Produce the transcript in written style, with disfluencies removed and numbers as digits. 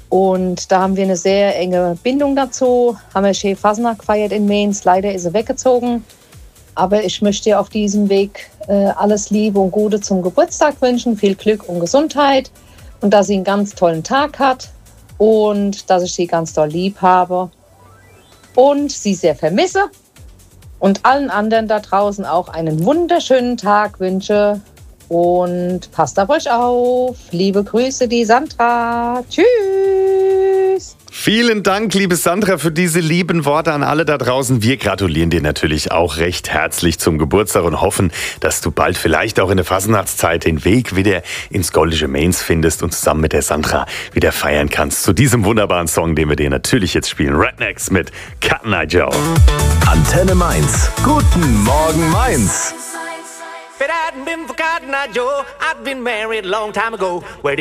Und da haben wir eine sehr enge Bindung dazu. Haben wir schön Fasnacht gefeiert in Mainz. Leider ist er weggezogen. Aber ich möchte ihr auf diesem Weg alles Liebe und Gute zum Geburtstag wünschen. Viel Glück und Gesundheit. Und dass sie einen ganz tollen Tag hat. Und dass ich sie ganz doll lieb habe. Und sie sehr vermisse. Und allen anderen da draußen auch einen wunderschönen Tag wünsche. Und passt auf euch auf. Liebe Grüße, die Sandra. Tschüss. Vielen Dank, liebe Sandra, für diese lieben Worte an alle da draußen. Wir gratulieren dir natürlich auch recht herzlich zum Geburtstag und hoffen, dass du bald vielleicht auch in der Fastnachtszeit den Weg wieder ins goldene Mainz findest und zusammen mit der Sandra wieder feiern kannst. Zu diesem wunderbaren Song, den wir dir natürlich jetzt spielen. Rednecks mit Cotton Eye Joe. Antenne Mainz. Guten Morgen Mainz. If it hadn't been for Cotton Eye Joe, I'd been married a long time ago. Where